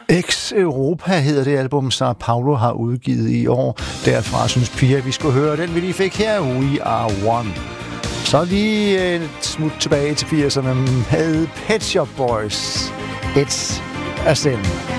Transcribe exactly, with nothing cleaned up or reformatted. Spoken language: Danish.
Ex-Europa hedder det album, Sao Paulo har udgivet i år. Derfra synes Pia, vi skulle høre den, vi lige fik her. We Are One. Så lige et smut tilbage til firserne med Pet Shop Boys. It's a Sin.